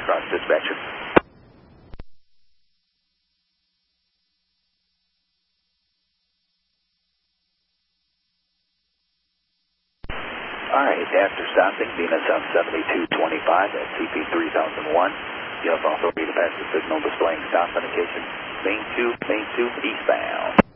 Cross dispatcher. All right, after stopping, Venus on 7225 at CP 3001. You have authority to pass the signal displaying stop indication, main 2 eastbound.